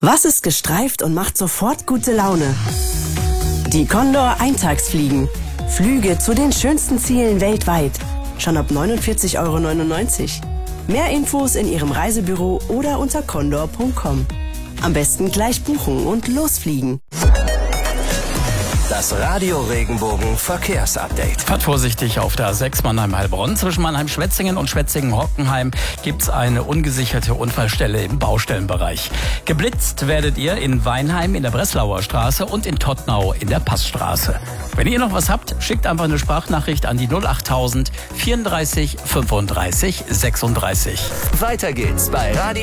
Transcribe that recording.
Was ist gestreift und macht sofort gute Laune? Die Condor Eintagsfliegen. Flüge zu den schönsten Zielen weltweit. Schon ab 49,99 €. Mehr Infos in Ihrem Reisebüro oder unter condor.com. Am besten gleich buchen und losfliegen. Das Radio Regenbogen Verkehrsupdate. Fahrt vorsichtig auf der A6 Mannheim-Heilbronn. Zwischen Mannheim-Schwetzingen und Schwetzingen-Hockenheim gibt's eine ungesicherte Unfallstelle im Baustellenbereich. Geblitzt werdet ihr in Weinheim in der Breslauer Straße und in Tottnau in der Passstraße. Wenn ihr noch was habt, schickt einfach eine Sprachnachricht an die 08000 34 35 36. Weiter geht's bei Radio